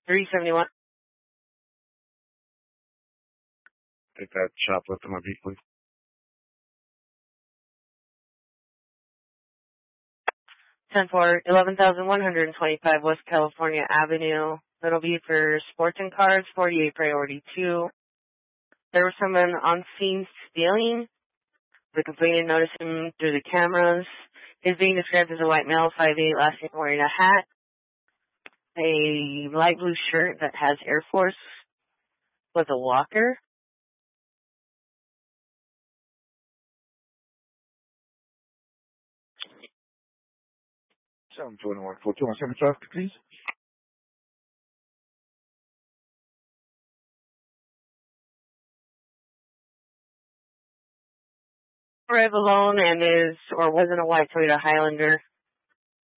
371. Take that shoplift on my beat, please. 10-4, 11,125 West California Avenue. That'll be for sports and cars, 48 priority 2. There was someone on scene stealing. The complainant noticed him through the cameras. He's being described as a white male, 5'8", last name wearing a hat, a light blue shirt that has Air Force with a walker. Seven 2142 on 75, please. Arrived alone and was in a white Toyota Highlander.